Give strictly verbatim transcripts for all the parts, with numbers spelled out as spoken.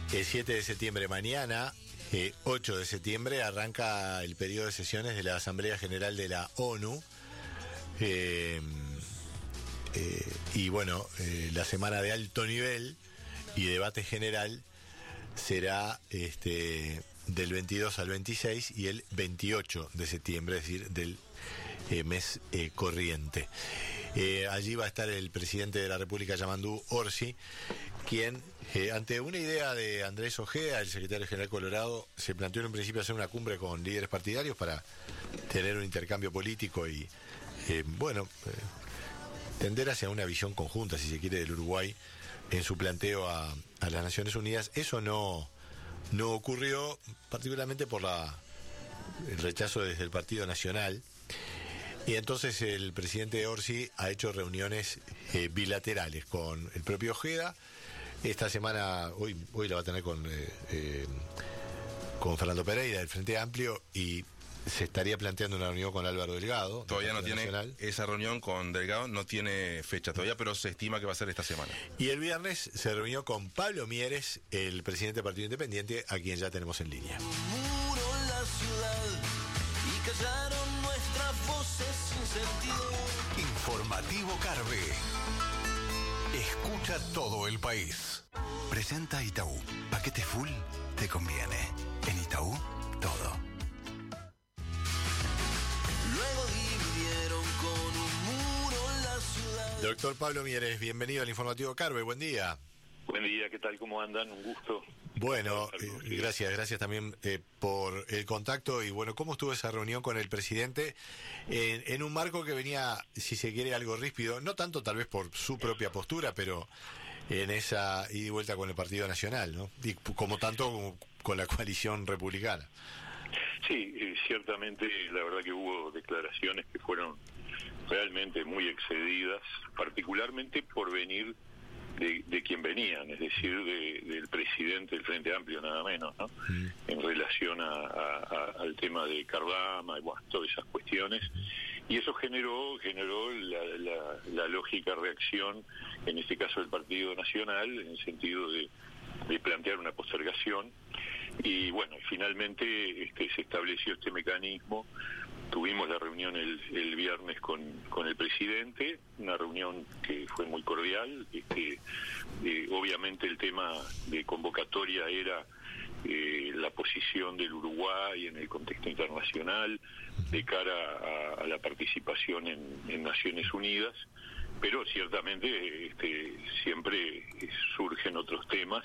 El siete de septiembre, mañana, eh, ocho de septiembre, arranca el periodo de sesiones de la Asamblea General de la ONU. Eh, eh, y bueno, eh, la semana de alto nivel y debate general será este del veintidós al veintiséis y el veintiocho de septiembre, es decir, del eh, mes eh, corriente. Eh, allí va a estar el presidente de la República, Yamandú Orsi, quien, eh, ante una idea de Andrés Ojeda, el secretario general Colorado, se planteó en un principio hacer una cumbre con líderes partidarios para tener un intercambio político y, eh, bueno, eh, tender hacia una visión conjunta, si se quiere, del Uruguay en su planteo a, a las Naciones Unidas. Eso no, no ocurrió, particularmente por la, el rechazo desde el Partido Nacional. Y entonces el presidente Orsi ha hecho reuniones eh, bilaterales con el propio Ojeda. Esta semana, hoy hoy la va a tener con eh, eh, con Fernando Pereira del Frente Amplio, y se estaría planteando una reunión con Álvaro Delgado. Todavía no tiene Nacional. Esa reunión con Delgado, no tiene fecha todavía, pero se estima que va a ser esta semana. Y el viernes se reunió con Pablo Mieres, el presidente del Partido Independiente, a quien ya tenemos en línea. Muro en la ciudad y callaron nuestras voces sin sentido. Informativo Carve. Escucha todo el país. Presenta Itaú. Paquete full te conviene. En Itaú, todo. Luego dividieron con un muro en la ciudad. Doctor Pablo Mieres, bienvenido al Informativo Carve. Buen día. Buen día, ¿qué tal? ¿Cómo andan? Un gusto. Bueno, eh, gracias, gracias también eh, por el contacto. Y bueno, ¿cómo estuvo esa reunión con el presidente en, en un marco que venía, si se quiere, algo ríspido? No tanto tal vez por su propia postura, pero en esa ida y vuelta con el Partido Nacional, ¿no? Y como tanto como con la coalición republicana. Sí, eh, ciertamente la verdad que hubo declaraciones que fueron realmente muy excedidas, particularmente por venir de, de quien venían, es decir, de, del presidente del Frente Amplio, nada menos, ¿no? Mm. En relación a, a, a, al tema de Cardama y bueno, todas esas cuestiones. Y eso generó generó la, la, la lógica reacción, en este caso del Partido Nacional, en el sentido de, de plantear una postergación. Y bueno, finalmente este, se estableció este mecanismo. Tuvimos la reunión el, el viernes con, con el presidente, una reunión que fue muy cordial. Este, eh, obviamente el tema de convocatoria era eh, la posición del Uruguay en el contexto internacional de cara a, a la participación en, en Naciones Unidas, pero ciertamente este, siempre surgen otros temas,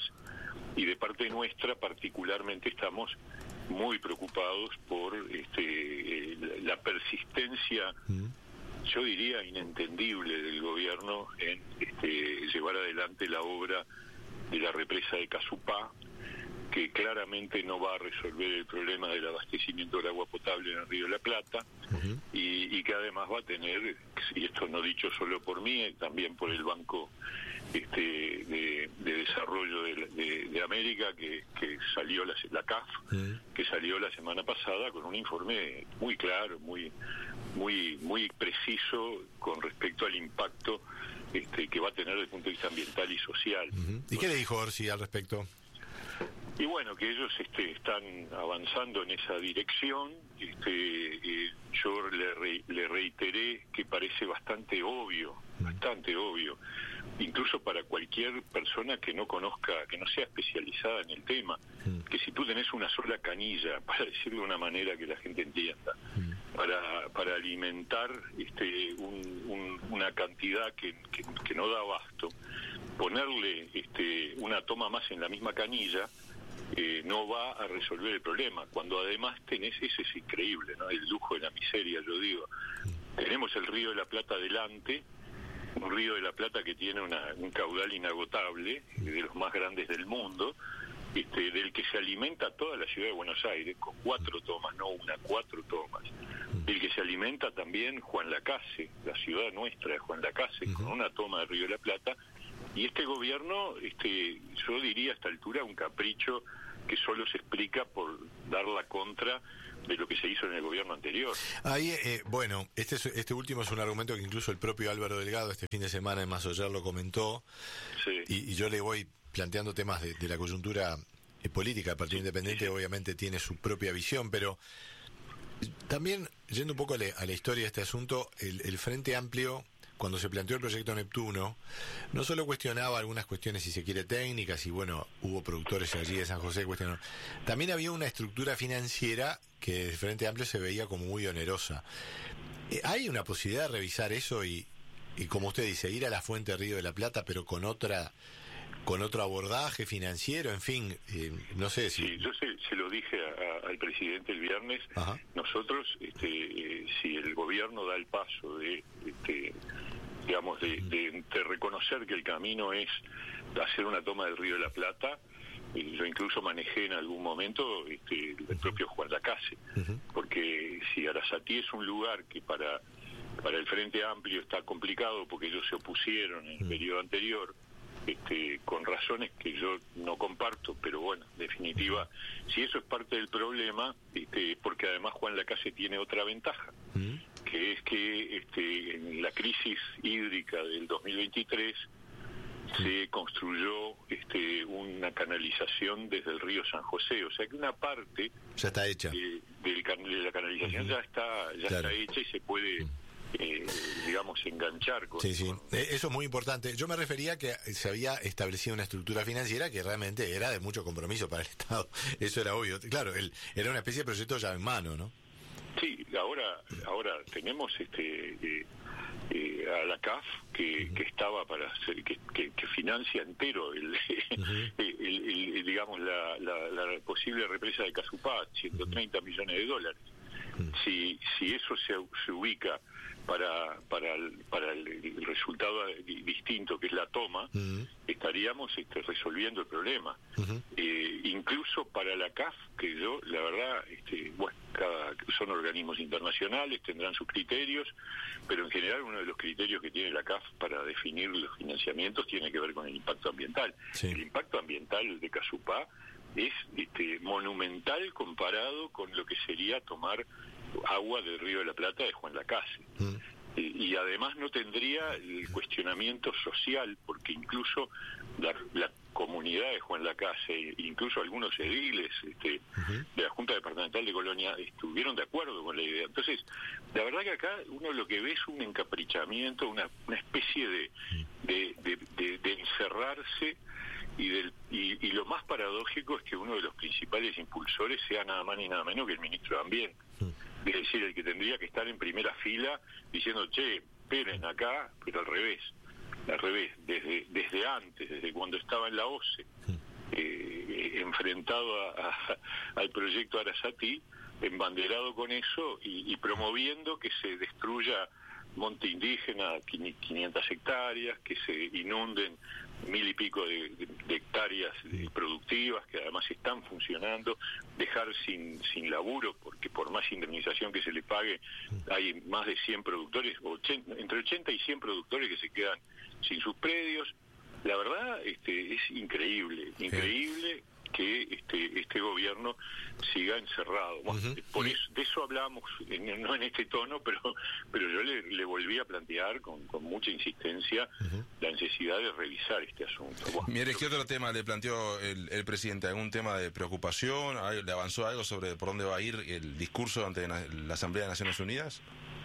y de parte nuestra particularmente estamos muy preocupados por este, la persistencia, mm. yo diría inentendible, del gobierno en este, llevar adelante la obra de la represa de Casupá, que claramente no va a resolver el problema del abastecimiento del agua potable en el Río de la Plata, uh-huh. y, y que además va a tener, y esto no dicho solo por mí, también por el Banco este, de, de Desarrollo de, de, de América, que, que salió la, la C A F, uh-huh. que salió la semana pasada con un informe muy claro, muy muy muy preciso con respecto al impacto este, que va a tener desde el punto de vista ambiental y social. Uh-huh. ¿Y qué le dijo Orsi al respecto? Y bueno, que ellos este, están avanzando en esa dirección. Este, eh, yo le, re, le reiteré que parece bastante obvio, bastante obvio, incluso para cualquier persona que no conozca, que no sea especializada en el tema, que si tú tenés una sola canilla, para decirlo de una manera que la gente entienda, para para alimentar este, un, un, una cantidad que, que, que no da abasto, ponerle este, una toma más en la misma canilla, Eh, no va a resolver el problema, cuando además tenés, ese es increíble, ¿no? El lujo de la miseria, yo digo. Tenemos el Río de la Plata delante, un Río de la Plata que tiene una, un caudal inagotable, de los más grandes del mundo, este, del que se alimenta toda la ciudad de Buenos Aires, con cuatro tomas, no una, cuatro tomas, del que se alimenta también Juan Lacase, la ciudad nuestra de Juan Lacase, uh-huh. con una toma del Río de la Plata. Y este gobierno, este, yo diría a esta altura, un capricho que solo se explica por dar la contra de lo que se hizo en el gobierno anterior. Ahí, eh, bueno, este es, este último es un argumento que incluso el propio Álvaro Delgado este fin de semana en Masoyer lo comentó, sí. y, y yo le voy planteando temas de, de la coyuntura eh, política. El Partido Independiente obviamente tiene su propia visión, pero también, yendo un poco a la, a la historia de este asunto, el, el Frente Amplio, cuando se planteó el proyecto Neptuno, no solo cuestionaba algunas cuestiones, si se quiere, técnicas, y bueno, hubo productores allí de San José que cuestionaron, también había una estructura financiera que desde el Frente Amplio se veía como muy onerosa. Eh, ¿Hay una posibilidad de revisar eso y, y, como usted dice, ir a la fuente Río de la Plata, pero con otra con otro abordaje financiero, en fin, eh, no sé si... Sí, yo se, se lo dije a, a, al presidente el viernes. Ajá. Nosotros, este, eh, si el gobierno da el paso de, este, digamos, de, de, de reconocer que el camino es hacer una toma del Río de la Plata, eh, yo incluso manejé en algún momento este, el propio Juan Lacase, uh-huh. porque si Arasatí es un lugar que para, para el Frente Amplio está complicado porque ellos se opusieron en el uh-huh. periodo anterior, Este, con razones que yo no comparto, pero bueno, en definitiva, si eso es parte del problema, este, porque además Juan Lacase tiene otra ventaja, ¿Mm? que es que este, en la crisis hídrica del dos mil veintitrés ¿Sí? se construyó este, una canalización desde el río San José, o sea que una parte ya está hecha de, del, de la canalización uh-huh. ya está ya claro. está hecha y se puede... Eh, digamos, enganchar con... Sí, sí, eso es muy importante. Yo me refería que se había establecido una estructura financiera que realmente era de mucho compromiso para el Estado. Eso era obvio. Claro, el, era una especie de proyecto ya en mano, ¿no? Sí, ahora ahora tenemos este eh, eh, a la C A F que, uh-huh. que estaba para hacer, que, que, que financia entero el, uh-huh. el, el, el digamos la, la, la posible represa de Casupá, ciento treinta uh-huh. millones de dólares. Uh-huh. Si si eso se, se ubica para para el, para el, el resultado distinto que es la toma, uh-huh. estaríamos este, resolviendo el problema. Uh-huh. Eh, incluso para la C A F, que yo, la verdad, este, bueno, cada, son organismos internacionales, tendrán sus criterios, pero en general uno de los criterios que tiene la C A F para definir los financiamientos tiene que ver con el impacto ambiental. Sí. El impacto ambiental de Casupá es este, monumental comparado con lo que sería tomar agua del Río de la Plata de Juan Lacase. Mm. Y, y además no tendría el cuestionamiento social, porque incluso la, la comunidad de Juan Lacase, incluso algunos ediles este, uh-huh. de la Junta Departamental de Colonia, estuvieron de acuerdo con la idea. Entonces, la verdad que acá uno lo que ve es un encaprichamiento, una, una especie de, de, de, de, de encerrarse, y, del, y, y lo más paradójico es que uno de los principales impulsores sea nada más ni nada menos que el ministro de Ambiente. Es decir, el que tendría que estar en primera fila diciendo, che, esperen acá, pero al revés, al revés, desde desde antes, desde cuando estaba en la O C E, eh, enfrentado a, a, al proyecto Arasatí, embanderado con eso y, y promoviendo que se destruya monte indígena, quinientas hectáreas, que se inunden mil y pico de, de, de hectáreas de productivas que además están funcionando, dejar sin sin laburo, porque por más indemnización que se le pague hay más de cien productores, ochenta, entre ochenta y cien productores que se quedan sin sus predios. La verdad este es increíble, increíble sí. que este este gobierno siga encerrado. Bueno, uh-huh. por eso, de eso hablamos, en, no en este tono, pero pero yo le, le volví a plantear con, con mucha insistencia uh-huh. la necesidad de revisar este asunto. Bueno, Mire, ¿qué otro tema le planteó el, el presidente? ¿Algún tema de preocupación? ¿Le avanzó algo sobre por dónde va a ir el discurso ante la Asamblea de Naciones Unidas?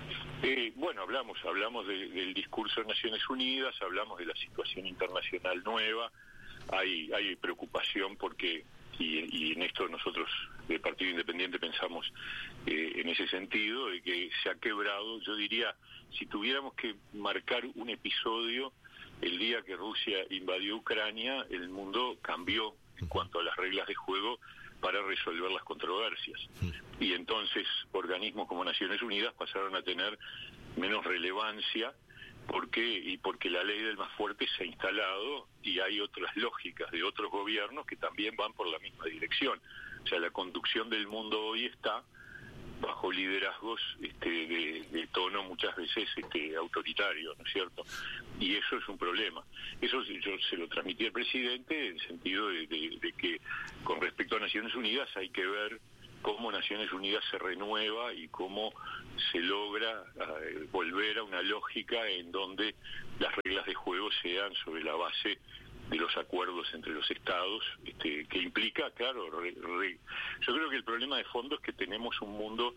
Eh, bueno, hablamos hablamos de, del discurso de Naciones Unidas, hablamos de la situación internacional nueva. Hay hay preocupación porque, y, y en esto nosotros del Partido Independiente pensamos eh, en ese sentido, de que se ha quebrado, yo diría, si tuviéramos que marcar un episodio, el día que Rusia invadió Ucrania, el mundo cambió en cuanto a las reglas de juego para resolver las controversias. Y entonces organismos como Naciones Unidas pasaron a tener menos relevancia, porque y porque la ley del más fuerte se ha instalado y hay otras lógicas de otros gobiernos que también van por la misma dirección. O sea, la conducción del mundo hoy está bajo liderazgos este, de, de tono muchas veces este, autoritario, ¿no es cierto? Y eso es un problema. Eso yo se lo transmití al presidente en el sentido de, de, de que con respecto a Naciones Unidas hay que ver cómo Naciones Unidas se renueva y cómo se logra uh, volver a una lógica en donde las reglas de juego sean sobre la base de los acuerdos entre los estados, este, que implica, claro, re, re, yo creo que el problema de fondo es que tenemos un mundo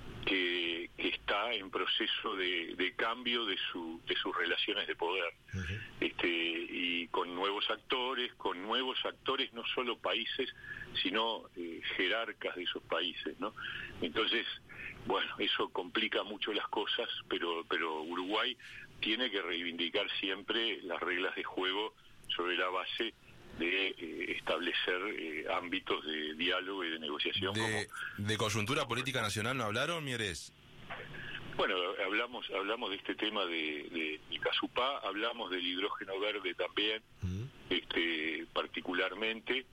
que, que está en proceso de, de cambio de su de sus relaciones de poder, uh-huh. este, y con nuevos actores, con nuevos actores, no solo países, sino eh, jerarcas de esos países, ¿no? Entonces, bueno, eso complica mucho las cosas, pero pero Uruguay tiene que reivindicar siempre las reglas de juego sobre la base de eh, establecer eh, ámbitos de diálogo y de negociación. De, como... ¿De coyuntura política nacional no hablaron, Mieres? Bueno, hablamos hablamos de este tema de, de Icazupá, hablamos del hidrógeno verde también, uh-huh. este particularmente.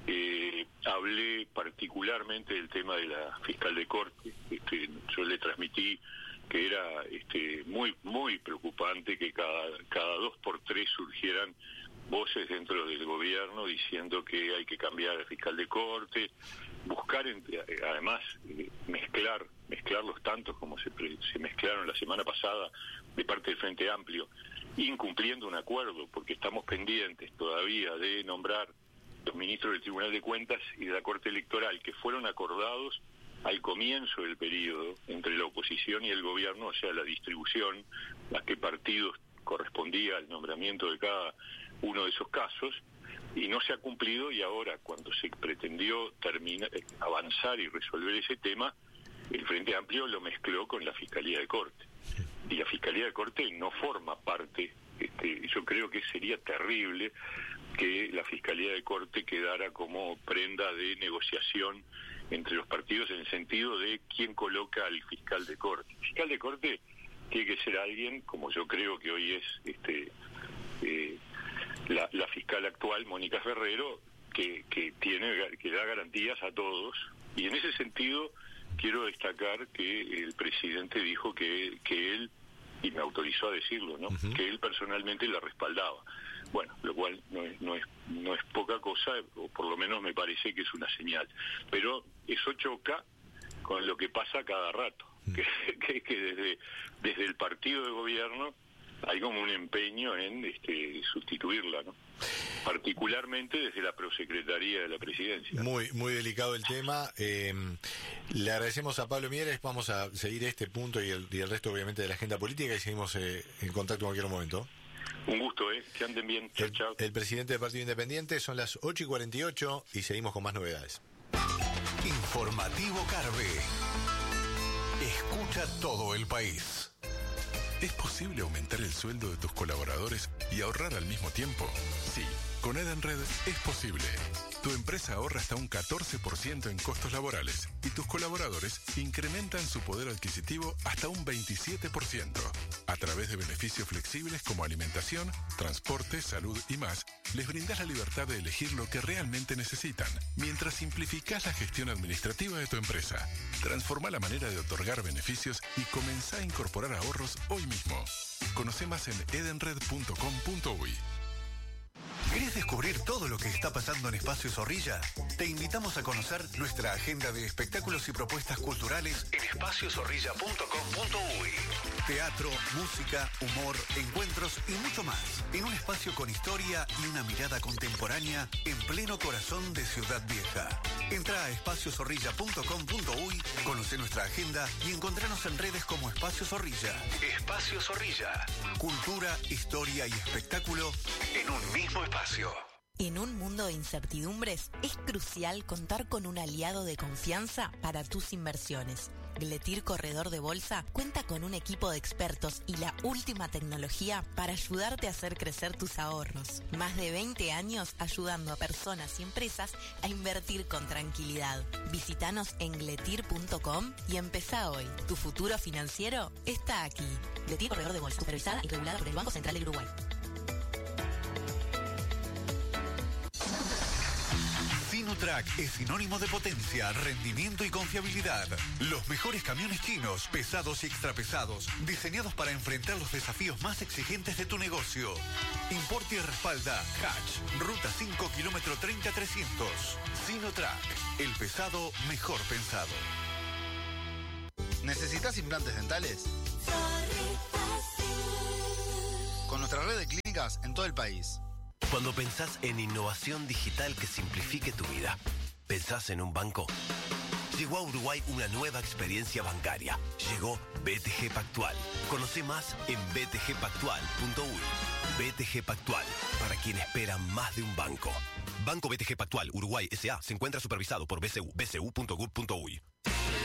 Eh, hablé particularmente del tema de la fiscal de corte. Este, yo le transmití que era este, muy muy preocupante que cada cada dos por tres surgieran voces dentro del gobierno diciendo que hay que cambiar al fiscal de corte, buscar, entre, además, eh, mezclar mezclar los tantos como se, se mezclaron la semana pasada de parte del Frente Amplio, incumpliendo un acuerdo, porque estamos pendientes todavía de nombrar los ministros del Tribunal de Cuentas y de la Corte Electoral, que fueron acordados al comienzo del periodo entre la oposición y el gobierno, o sea, la distribución, a qué partidos correspondía el nombramiento de cada uno de esos casos, y no se ha cumplido, y ahora cuando se pretendió terminar, avanzar y resolver ese tema, el Frente Amplio lo mezcló con la Fiscalía de Corte, y la Fiscalía de Corte no forma parte, este, yo creo que sería terrible que la Fiscalía de Corte quedara como prenda de negociación entre los partidos en el sentido de quién coloca al fiscal de Corte. El fiscal de Corte tiene que ser alguien, como yo creo que hoy es este eh, la, la fiscal actual, Mónica Ferrero, que, que tiene que da garantías a todos, y en ese sentido quiero destacar que el presidente dijo que, que él, y me autorizó a decirlo, ¿no? Uh-huh. Que él personalmente la respaldaba. Bueno, lo cual no es, no es no es poca cosa, o por lo menos me parece que es una señal. Pero eso choca con lo que pasa cada rato, que, que, que desde desde el partido de gobierno hay como un empeño en este, sustituirla, ¿no? Particularmente desde la prosecretaría de la presidencia. Muy muy delicado el tema. Eh, le agradecemos a Pablo Mieres. Vamos a seguir este punto y el, y el resto, obviamente, de la agenda política, y seguimos eh, en contacto en cualquier momento. Un gusto, ¿eh? Que anden bien. Chao, el, chao. El presidente del Partido Independiente, son las ocho y cuarenta y ocho y seguimos con más novedades. Informativo Carve. Escucha todo el país. ¿Es posible aumentar el sueldo de tus colaboradores y ahorrar al mismo tiempo? Sí, con Edenred es posible. Tu empresa ahorra hasta un catorce por ciento en costos laborales y tus colaboradores incrementan su poder adquisitivo hasta un veintisiete por ciento. A través de beneficios flexibles como alimentación, transporte, salud y más, les brindas la libertad de elegir lo que realmente necesitan, mientras simplificás la gestión administrativa de tu empresa. Transforma la manera de otorgar beneficios y comenzá a incorporar ahorros hoy mismo. Conoce más en edenred punto com punto uy. ¿Querés descubrir todo lo que está pasando en Espacio Zorrilla? Te invitamos a conocer nuestra agenda de espectáculos y propuestas culturales en espacio zorrilla punto com punto uy. Teatro, música, humor, encuentros y mucho más. En un espacio con historia y una mirada contemporánea en pleno corazón de Ciudad Vieja. Entra a espacio zorrilla punto com punto uy, conoce nuestra agenda y encontranos en redes como Espacio Zorrilla. Espacio Zorrilla. Cultura, historia y espectáculo en un mismo espacio. En un mundo de incertidumbres, es crucial contar con un aliado de confianza para tus inversiones. Gletir Corredor de Bolsa cuenta con un equipo de expertos y la última tecnología para ayudarte a hacer crecer tus ahorros. Más de veinte años ayudando a personas y empresas a invertir con tranquilidad. Visítanos en gletir punto com y empezá hoy. Tu futuro financiero está aquí. Gletir Corredor de Bolsa, supervisada y regulada por el Banco Central del Uruguay. Sinotrack es sinónimo de potencia, rendimiento y confiabilidad. Los mejores camiones chinos, pesados y extrapesados, diseñados para enfrentar los desafíos más exigentes de tu negocio. Importa y respalda Hatch, Ruta cinco, kilómetro treinta trescientos. Sinotrack, el pesado mejor pensado. ¿Necesitas implantes dentales? Con nuestra red de clínicas en todo el país. Cuando pensás en innovación digital que simplifique tu vida, ¿pensás en un banco? Llegó a Uruguay una nueva experiencia bancaria. Llegó B T G Pactual. Conoce más en b t g pactual punto u y. B T G Pactual, para quien espera más de un banco. Banco B T G Pactual Uruguay S A se encuentra supervisado por B C U, b c u punto gov punto u y.